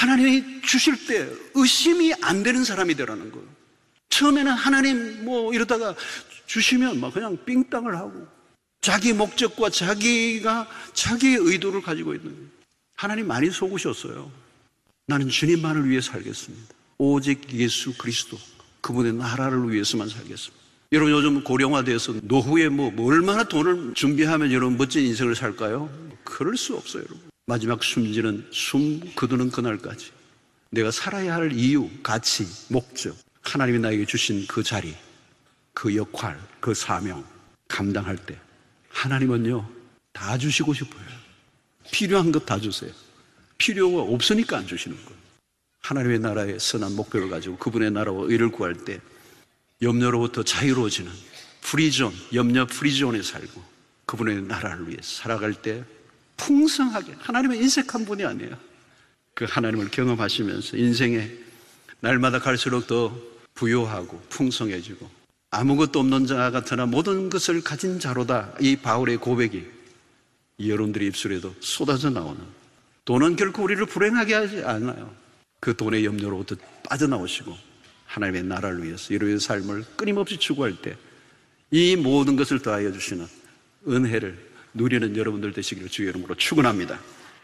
하나님이 주실 때 의심이 안 되는 사람이 되라는 거예요. 처음에는 하나님 이러다가 주시면 막 그냥 삥땅을 하고 자기 목적과 자기의 의도를 가지고 있는 거예요. 하나님 많이 속으셨어요. 나는 주님만을 위해 살겠습니다. 오직 예수 그리스도 그분의 나라를 위해서만 살겠습니다. 여러분 요즘 고령화돼서 노후에 얼마나 돈을 준비하면 여러분 멋진 인생을 살까요? 그럴 수 없어요. 여러분. 마지막 숨지는 숨 거두는 그날까지 내가 살아야 할 이유, 가치, 목적, 하나님이 나에게 주신 그 자리, 그 역할, 그 사명 감당할 때 하나님은요 다 주시고 싶어요. 필요한 것 다 주세요. 필요가 없으니까 안 주시는 거예요. 하나님의 나라의 선한 목표를 가지고 그분의 나라와 의를 구할 때 염려로부터 자유로워지는 프리존, 염려 프리존에 살고 그분의 나라를 위해 살아갈 때 풍성하게, 하나님은 인색한 분이 아니에요. 그 하나님을 경험하시면서 인생에 날마다 갈수록 더 부요하고 풍성해지고 아무것도 없는 자 같으나 모든 것을 가진 자로다, 이 바울의 고백이 여러분들의 입술에도 쏟아져 나오는, 돈은 결코 우리를 불행하게 하지 않아요. 그 돈의 염려로부터 빠져나오시고 하나님의 나라를 위해서 여러분의 삶을 끊임없이 추구할 때 이 모든 것을 더하여 주시는 은혜를 누리는 여러분들 되시기를 주의 이름으로 축원합니다.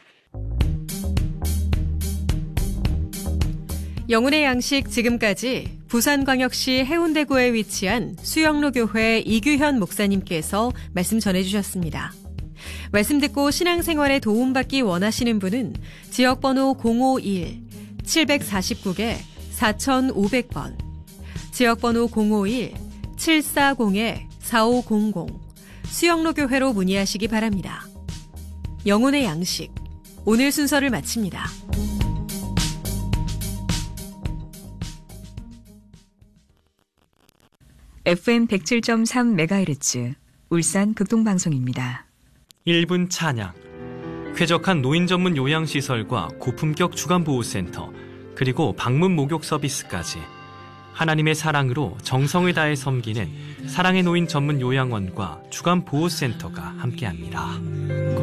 영혼의 양식, 지금까지 부산광역시 해운대구에 위치한 수영로 교회 이규현 목사님께서 말씀 전해주셨습니다. 말씀 듣고 신앙생활에 도움받기 원하시는 분은 지역번호 051-749-4500번, 지역번호 051-740-4500 수영로 교회로 문의하시기 바랍니다. 영혼의 양식, 오늘 순서를 마칩니다. FM 107.3MHz 울산 극동방송입니다. 1분 찬양. 쾌적한 노인 전문 요양시설과 고품격 주간보호센터, 그리고 방문 목욕 서비스까지 하나님의 사랑으로 정성을 다해 섬기는 사랑의 노인 전문 요양원과 주간보호센터가 함께합니다.